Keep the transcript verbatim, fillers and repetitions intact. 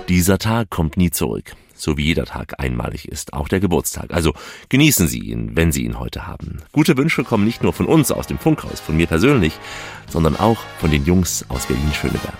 Dieser Tag kommt nie zurück. So wie jeder Tag einmalig ist, auch der Geburtstag. Also genießen Sie ihn, wenn Sie ihn heute haben. Gute Wünsche kommen nicht nur von uns aus dem Funkhaus, von mir persönlich, sondern auch von den Jungs aus Berlin-Schöneberg.